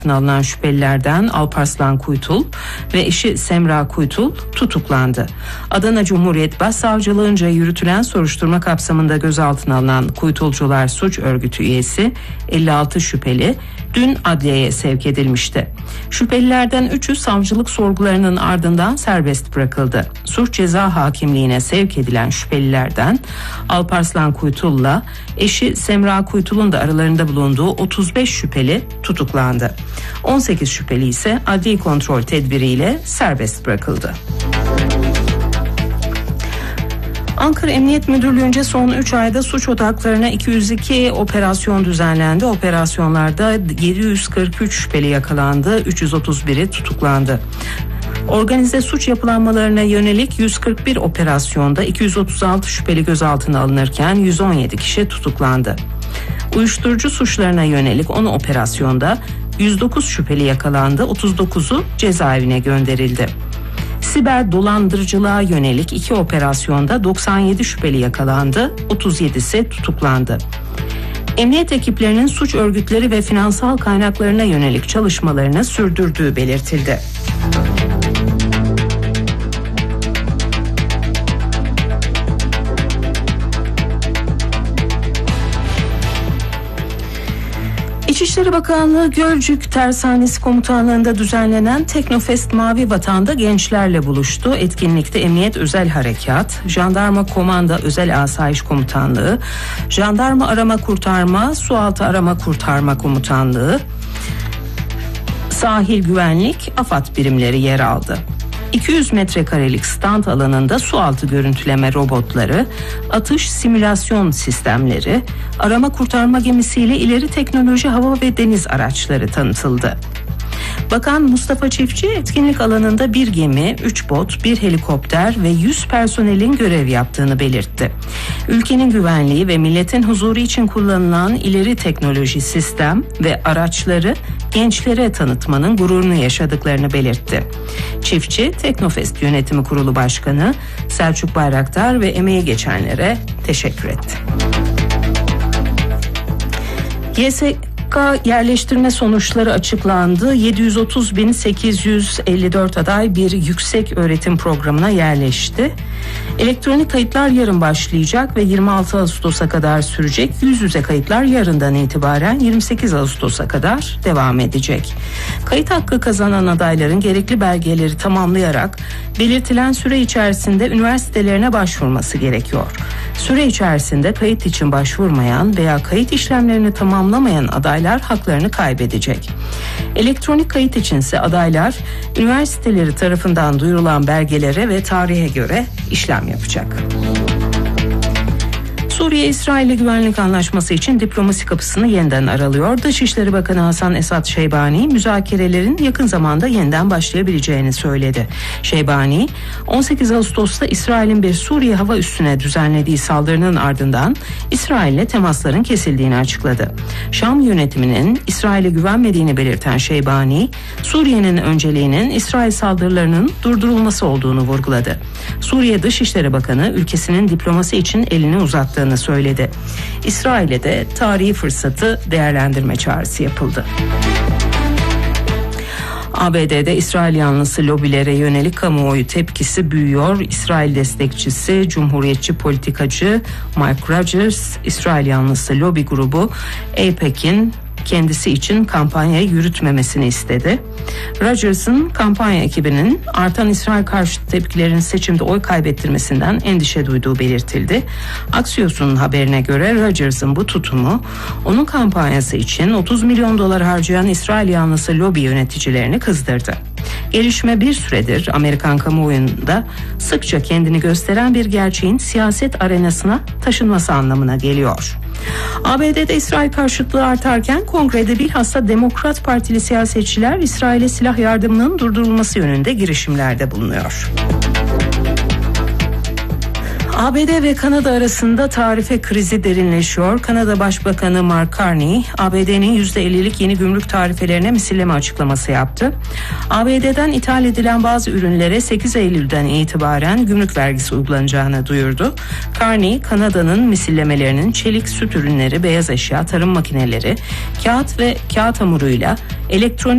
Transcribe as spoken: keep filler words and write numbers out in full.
alınan şüphelilerden Alparslan Kuytul ve eşi Semra Kuytul tutuklandı. Adana Cumhuriyet Başsavcılığınca yürütülen soruşturma kapsamında gözaltına alınan Kuytulcular Suç Örgütü üyesi elli altı şüpheli dün adliyeye sevk edilmişti. Şüphelilerden üçü savcılık sorgularının ardından serbest bırakıldı. Suç Ceza Hakimliğine sevk edilen şüphelilerden Alparslan Kuytul'la eşi Semra Kuytul'un da aralarında bulunduğu otuz beş şüpheli tutuklandı. on sekiz şüpheli ise adli kontrol tedbiriyle serbest bırakıldı. Ankara Emniyet Müdürlüğü'nce son üç ayda suç odaklarına iki yüz iki operasyon düzenlendi. Operasyonlarda yedi yüz kırk üç şüpheli yakalandı, üç yüz otuz biri tutuklandı. Organize suç yapılanmalarına yönelik yüz kırk bir operasyonda iki yüz otuz altı şüpheli gözaltına alınırken yüz on yedi kişi tutuklandı. Uyuşturucu suçlarına yönelik on operasyonda yüz dokuz şüpheli yakalandı, otuz dokuzu cezaevine gönderildi. Siber dolandırıcılığa yönelik iki operasyonda doksan yedi şüpheli yakalandı, otuz yedisi tutuklandı. Emniyet ekiplerinin suç örgütleri ve finansal kaynaklarına yönelik çalışmalarını sürdürdüğü belirtildi. İçişleri Bakanlığı Gölcük Tersanesi Komutanlığı'nda düzenlenen Teknofest Mavi Vatan'da gençlerle buluştu. Etkinlikte Emniyet Özel Harekat, Jandarma Komanda Özel Asayiş Komutanlığı, Jandarma Arama Kurtarma, Sualtı Arama Kurtarma Komutanlığı, Sahil Güvenlik, AFAD birimleri yer aldı. iki yüz metrekarelik stand alanında sualtı görüntüleme robotları, atış simülasyon sistemleri, arama kurtarma gemisiyle ileri teknoloji hava ve deniz araçları tanıtıldı. Bakan Mustafa Çiftçi etkinlik alanında bir gemi, üç bot, bir helikopter ve yüz personelin görev yaptığını belirtti. Ülkenin güvenliği ve milletin huzuru için kullanılan ileri teknoloji sistem ve araçları gençlere tanıtmanın gururunu yaşadıklarını belirtti. Çiftçi, Teknofest Yönetimi Kurulu Başkanı Selçuk Bayraktar ve emeği geçenlere teşekkür etti. Y S K yerleştirme sonuçları açıklandı. yedi yüz otuz bin sekiz yüz elli dört aday bir yüksek öğretim programına yerleşti. Elektronik kayıtlar yarın başlayacak ve yirmi altı Ağustos'a kadar sürecek. Yüz yüze kayıtlar yarından itibaren yirmi sekiz Ağustos'a kadar devam edecek. Kayıt hakkı kazanan adayların gerekli belgeleri tamamlayarak belirtilen süre içerisinde üniversitelerine başvurması gerekiyor. Süre içerisinde kayıt için başvurmayan veya kayıt işlemlerini tamamlamayan adaylar haklarını kaybedecek. Elektronik kayıt içinse adaylar üniversiteleri tarafından duyurulan belgelere ve tarihe göre işlem yapacak. Suriye-İsrail güvenlik anlaşması için diplomasi kapısını yeniden aralıyor. Dışişleri Bakanı Hasan Esat Şeybani müzakerelerin yakın zamanda yeniden başlayabileceğini söyledi. Şeybani, on sekiz Ağustos'ta İsrail'in bir Suriye hava üssüne düzenlediği saldırının ardından İsrail'le temasların kesildiğini açıkladı. Şam yönetiminin İsrail'e güvenmediğini belirten Şeybani, Suriye'nin önceliğinin İsrail saldırılarının durdurulması olduğunu vurguladı. Suriye Dışişleri Bakanı ülkesinin diplomasi için elini uzattığını söyledi. İsrail'e de tarihi fırsatı değerlendirme çağrısı yapıldı. A B D'de İsrail yanlısı lobilere yönelik kamuoyu tepkisi büyüyor. İsrail destekçisi, Cumhuriyetçi politikacı Mike Rogers, İsrail yanlısı lobi grubu AIPAC'in kendisi için kampanyayı yürütmemesini istedi. Rogers'ın kampanya ekibinin artan İsrail karşıtı tepkilerin seçimde oy kaybettirmesinden endişe duyduğu belirtildi. Axios'un haberine göre Rogers'ın bu tutumu onun kampanyası için otuz milyon dolar harcayan İsrail yanlısı lobi yöneticilerini kızdırdı. Gelişme bir süredir Amerikan kamuoyunda sıkça kendini gösteren bir gerçeğin siyaset arenasına taşınması anlamına geliyor. A B D'de İsrail karşıtlığı artarken kongrede bilhassa Demokrat Partili siyasetçiler İsrail'e silah yardımının durdurulması yönünde girişimlerde bulunuyor. A B D ve Kanada arasında tarife krizi derinleşiyor. Kanada Başbakanı Mark Carney, A B D'nin yüzde ellilik yeni gümrük tarifelerine misilleme açıklaması yaptı. A B D'den ithal edilen bazı ürünlere sekiz Eylül'den itibaren gümrük vergisi uygulanacağını duyurdu. Carney, Kanada'nın misillemelerinin çelik, süt ürünleri, beyaz eşya, tarım makineleri, kağıt ve kağıt hamuruyla elektronik